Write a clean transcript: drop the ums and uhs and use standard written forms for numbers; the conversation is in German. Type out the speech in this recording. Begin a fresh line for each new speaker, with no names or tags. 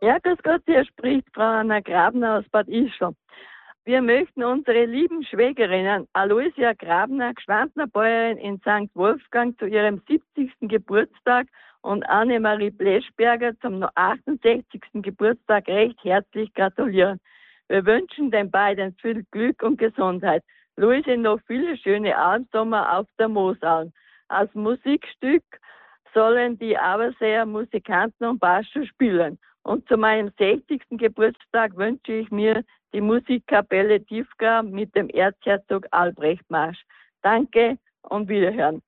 Ja, grüß Gott, hier spricht Frau Anna Grabner aus Bad Ischl. Wir möchten unsere lieben Schwägerinnen Aloysia Grabner, Gschwandner Bäuerin in St. Wolfgang, zu ihrem 70. Geburtstag und Annemarie Bleschberger zum 68. Geburtstag recht herzlich gratulieren. Wir wünschen den beiden viel Glück und Gesundheit. Luise, noch viele schöne Abendsommer auf der Mosau. Als Musikstück sollen die Aberseer Musikanten und Bascho spielen. Und zu meinem 60. Geburtstag wünsche ich mir die Musikkapelle Tiefgrau mit dem Erzherzog Albrecht Marsch. Danke und Wiederhören.